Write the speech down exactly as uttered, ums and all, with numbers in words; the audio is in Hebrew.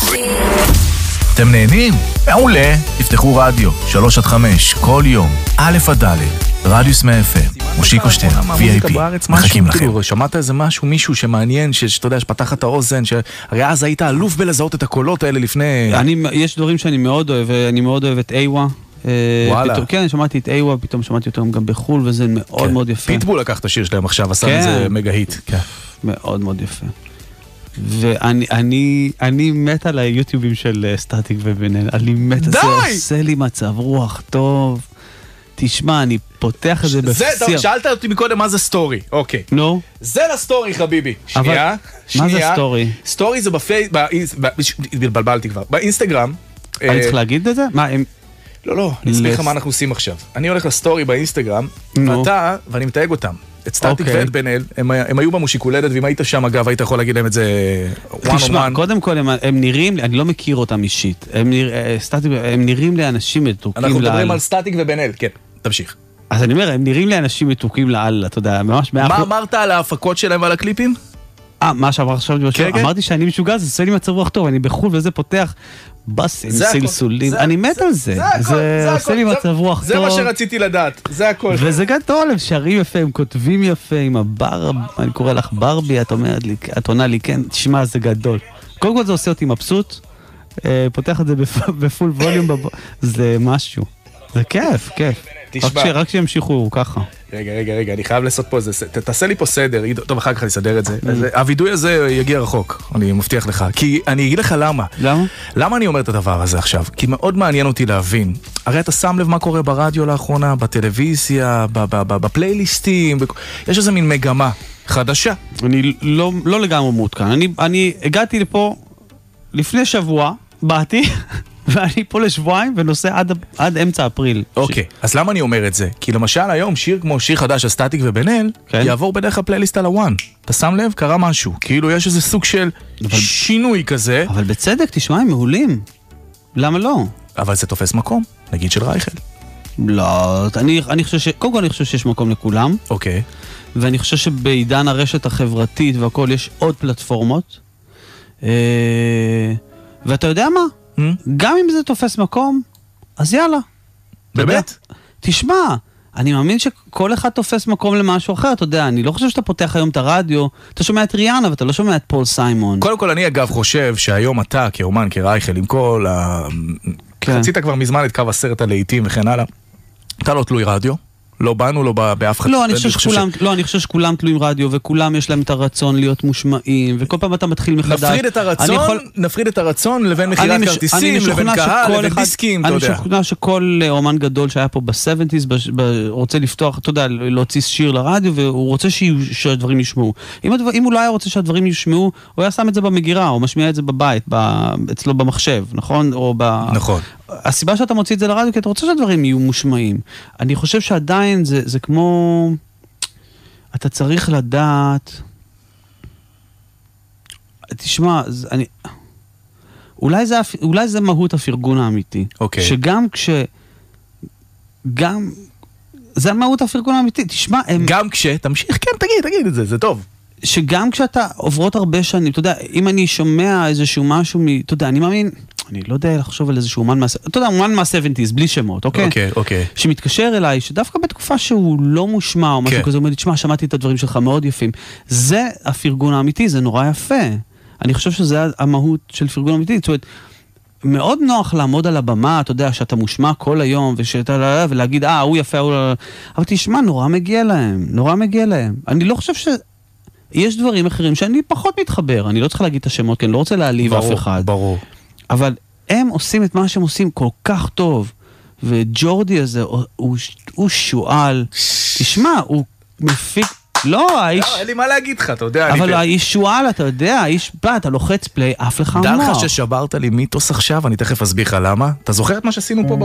אתם נהנים? מעולה. תפתחו רדיו, שלוש עד חמש, כל יום, א' עד ד', רדיוס מאה אף אם, מושיקו שטרן, וי איי פי, מחכים לכם. שמעת איזה משהו, מישהו שמעניין, שאתה יודע, שפתח את האוזן, הרי אז היית אלוף בלזהות את הקולות האלה לפני... יש דברים שאני מאוד אוהב, אני מאוד אוהב את איווה. וואלה. כן, שמעתי את איווה, פתאום שמעתי אותם גם בחול, וזה מאוד מאוד יפה. פיטבול לקח את השיר שלהם עכשיו, עשה איזה מגה היט. מאוד מאוד יפה. ואני אני אני מת על היוטיובים של סטטיק ובן-אל, אני מת, זה עושה לי מצב רוח טוב. תשמע, אני פותח את זה בפסיר. שאלת אותי מקודם מה זה סטורי, אוקיי. נו. זה לסטורי חביבי. שנייה, מה זה סטורי? סטורי זה בפייס, בלבלתי כבר, באינסטגרם. אני צריך להגיד את זה? מה, הם... לא, לא, אני אסביר לך מה אנחנו עושים עכשיו. אני הולך לסטורי באינסטגרם, ואתה, ואני מתייג אותם. את סטטיק ואת בן-אל, הם היו במושיקולדת, ואם היית שם אגב, היית יכול להגיד להם את זה one on one. תשמע, קודם כל הם נראים, אני לא מכיר אותם אישית, הם נראים לאנשים מתוקים לאללה. אנחנו מדברים על סטטיק ובן-אל, כן, תמשיך. אז אני אומר, הם נראים לאנשים מתוקים לאללה, אתה יודע, ממש... מה אמרת על ההפקות שלהם ועל הקליפים? אה, מה שאמרת עכשיו, אמרתי שאני משוגע, זה עושה לי מצב רוח טוב, אני בחול וזה פותח בסים, סלסולים, אני מת על זה, זה עושה לי מצב רוח טוב. זה מה שרציתי לדעת, זה הכל. וזה גדול, הם שרים יפה, הם כותבים יפה, עם הבר, אני קורא לך ברבי, את אומרת לי, את עונה לי, כן, תשמע, זה גדול. קודם כל זה עושה אותי מבסוט, פותח את זה בפול ווליום, זה משהו, זה כיף, כיף. רק שימשיכו ככה. רגע, רגע, רגע, אני חייב לעשות פה, תעשה לי פה סדר, טוב, אחר כך אני אסדר את זה. הווידוי הזה יגיע רחוק, אני מבטיח לך. כי אני אגיד לך למה. למה? למה אני אומר את הדבר הזה עכשיו? כי מאוד מעניין אותי להבין. הרי אתה שם לב מה קורה ברדיו לאחרונה, בטלוויזיה, בפלייליסטים, יש איזה מין מגמה חדשה. אני לא לגמרי מעודכן. אני הגעתי לפה לפני שבוע, באתי... ואני פה לשבועיים ונוסע עד, עד אמצע אפריל. אוקיי, ש... אז למה אני אומר את זה? כי למשל היום שיר כמו שיר חדש, הסטטיק ובן-אל, כן? יעבור בדרך הפלייליסט על הוואן. אתה שם לב? קרה משהו. כאילו יש איזה סוג של אבל... שינוי כזה. אבל בצדק, תשמע, הם מעולים. למה לא? אבל זה תופס מקום, נגיד של רייכל. לא, אני, אני חושב ש... קודם כל אני חושב שיש מקום לכולם. אוקיי. ואני חושב שבעידן הרשת החברתית והכל יש עוד פלטפורמות. אה... ואתה יודע מה? גם אם זה תופס מקום, אז יאללה. באמת? תשמע, אני מאמין שכל אחד תופס מקום למשהו אחר, אתה יודע, אני לא חושב שאתה פותח היום את הרדיו, אתה שומע את ריאנה ואתה לא שומע את פול סיימון. קודם כל אני אגב חושב שהיום אתה כאומן, כרייכל, עם כל ה... חצית כבר מזמן את קו הסרט הלעיתים וכן הלאה, אתה לא תלוי רדיו. לא באנו, לא באף אחד. לא, אני חושב שכולם, לא, אני חושב שכולם תלויים רדיו, וכולם יש להם את הרצון להיות מושמעים, וכל פעם אתה מתחיל מחדש. נפריד את הרצון, נפריד את הרצון לבין מכירת כרטיסים, לבין קהל, לבין דיסקים, אתה יודע. אני משוכנע שכל אומן גדול שהיה פה ב-שבעים רוצה לפתוח, אתה יודע, להוציא שיר לרדיו, והוא רוצה שהדברים ישמעו. אם הוא לא היה רוצה שהדברים ישמעו, הוא היה שם את זה במגירה, או משמיע את זה בבית, אצלו במחשב, נכון? נכון. הסיבה שאתה מוציא את זה לרדיו, כי אתה רוצה שהדברים יהיו מושמעים. אני חושב שעדיין זה, זה כמו... אתה צריך לדעת... תשמע, זה, אני... אולי זה, אולי זה מהות הפרגון האמיתי. אוקיי. שגם כש... גם... זה מהות הפרגון האמיתי. תשמע, הם... גם כש... תמשיך, כן, תגיד, תגיד את זה, זה טוב. שגם כשאתה עוברות הרבה שנים, אתה יודע, אם אני שומע איזשהו משהו מ... אתה יודע, אני מאמין... אני לא יודע לחשוב על איזשהו אומן מה... אתה יודע, אומן מה-שבעים, בלי שמות, אוקיי? אוקיי, אוקיי. שמתקשר אליי, שדווקא בתקופה שהוא לא מושמע, או משהו כזה, הוא אומר לי, תשמע, שמעתי את הדברים שלך מאוד יפים. זה הפרגון האמיתי, זה נורא יפה. אני חושב שזה המהות של פרגון אמיתי. זאת אומרת, מאוד נוח לעמוד על הבמה, אתה יודע, שאתה מושמע כל היום, ושאתה... ולהגיד, אה, הוא יפה, הוא... אבל תשמע, נורא מגיע להם, נורא מגיע להם. אני לא חושב ש... יש דברים אחרים שאני פחות מתחבר, אני לא צריך להגיד את השמות, כי אני לא רוצה להעליב אף אחד. ברור. אבל הם עושים את מה שהם עושים כל כך טוב, וג'ורדי הזה, הוא, הוא שואל, תשמע, הוא מפיק, לא, האיש... לא, אין לי מה להגיד לך, אתה יודע. אבל האיש שואל, אתה יודע, האיש בא, אתה לוחץ פליי, אף לך אמר. דע לך ששברת לי מיתוס עכשיו, אני תכף אסביר לך למה. אתה זוכר את מה שעשינו פה